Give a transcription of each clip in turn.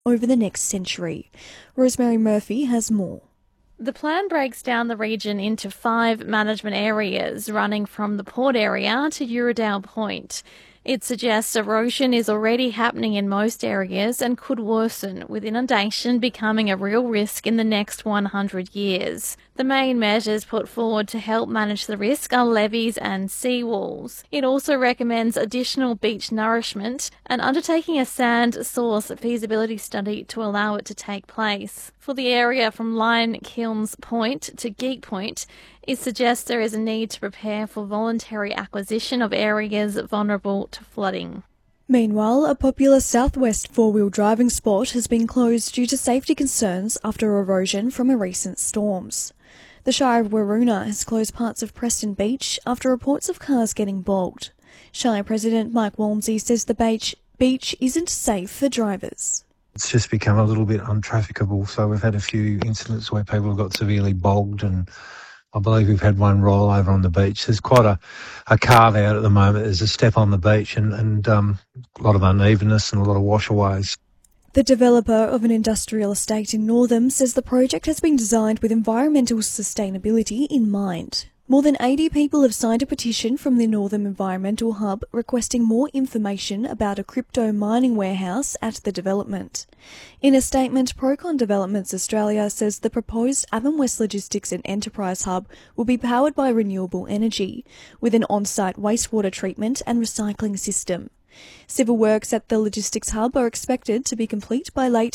over the next century. Rosemary Murphy has more. The plan breaks down the region into 5 management areas, running from the port area to Uredale Point. It suggests erosion is already happening in most areas and could worsen, with inundation becoming a real risk in the next 100 years. The main measures put forward to help manage the risk are levees and seawalls. It also recommends additional beach nourishment and undertaking a sand source feasibility study to allow it to take place. For the area from Lion Kilns Point to Geek Point, it suggests there is a need to prepare for voluntary acquisition of areas vulnerable to flooding. Meanwhile, a popular southwest four-wheel driving spot has been closed due to safety concerns after erosion from a recent storms. The Shire of Waroona has closed parts of Preston Beach after reports of cars getting bogged. Shire President Mike Walmsley says the beach isn't safe for drivers. It's just become a little bit untrafficable, so we've had a few incidents where people have got severely bogged, and I believe we've had one rollover on the beach. There's quite a carve out at the moment. There's a step on the beach and a lot of unevenness and a lot of washaways. The developer of an industrial estate in Northam says the project has been designed with environmental sustainability in mind. More than 80 people have signed a petition from the Northam Environmental Hub requesting more information about a crypto mining warehouse at the development. In a statement, Procon Developments Australia says the proposed Avon West Logistics and Enterprise Hub will be powered by renewable energy, with an on-site wastewater treatment and recycling system. Civil works at the logistics hub are expected to be complete by late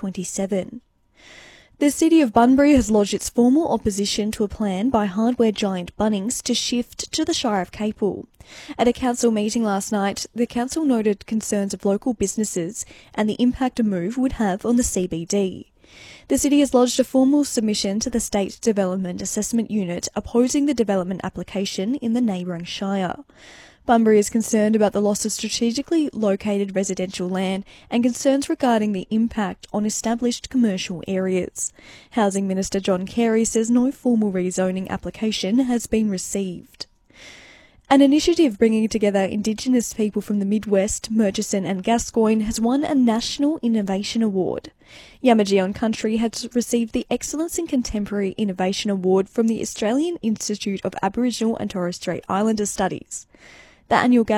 2027. The City of Bunbury has lodged its formal opposition to a plan by hardware giant Bunnings to shift to the Shire of Capel. At a council meeting last night, the council noted concerns of local businesses and the impact a move would have on the CBD. The city has lodged a formal submission to the State Development Assessment Unit opposing the development application in the neighbouring shire. Bunbury is concerned about the loss of strategically located residential land and concerns regarding the impact on established commercial areas. Housing Minister John Carey says no formal rezoning application has been received. An initiative bringing together Indigenous people from the Midwest, Murchison and Gascoyne has won a National Innovation Award. Yamajion Country has received the Excellence in Contemporary Innovation Award from the Australian Institute of Aboriginal and Torres Strait Islander Studies. The annual